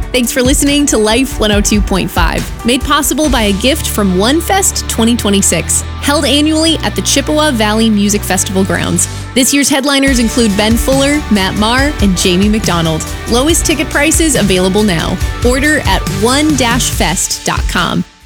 Thanks for listening to Life 102.5, made possible by a gift from OneFest 2026, held annually at the Chippewa Valley Music Festival grounds. This year's headliners include Ben Fuller, Matt Maher, and Jamie McDonald. Lowest ticket prices available now. Order at one-fest.com.